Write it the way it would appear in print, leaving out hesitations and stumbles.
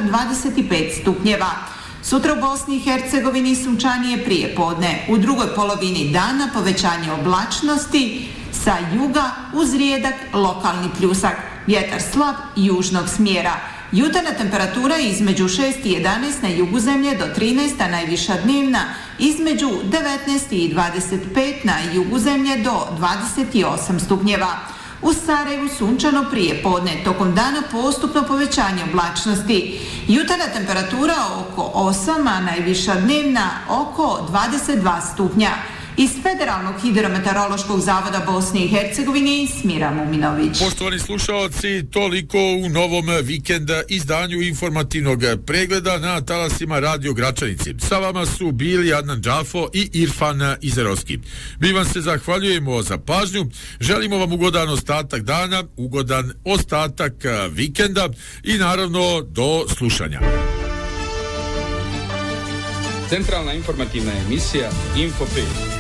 25 stupnjeva. Sutra u Bosni i Hercegovini sunčanije prije podne. U drugoj polovini dana povećanje oblačnosti sa juga uz rijedak lokalni pljusak. Vjetar slab južnog smjera. Jutarnja temperatura je između 6 i 11 na jugu zemlje do 13, a najviša dnevna između 19 i 25 na jugu zemlje do 28 stupnjeva. U Sarajevu sunčano prije podne, tokom dana postupno povećanje oblačnosti. Jutarnja temperatura oko 8, a najviša dnevna oko 22 stupnja. Iz Federalnog hidrometeorološkog zavoda Bosne i Hercegovine Smira Muminović. Poštovani slušalci, toliko u novom vikend izdanju informativnog pregleda na talasima Radio Gračanici. Sa vama su bili Adnan Džafo i Irfan Izerovski. Mi vam se zahvaljujemo za pažnju, želimo vam ugodan ostatak dana, ugodan ostatak vikenda i naravno do slušanja. Centralna informativna emisija Info 5.